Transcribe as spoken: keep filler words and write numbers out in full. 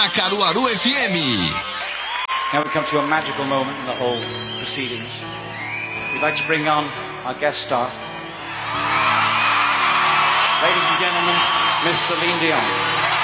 Caruaru F M. Now we come to a magical moment in the whole proceedings. We'd like to bring on our guest star. Ladies and gentlemen, Miss Celine Dion.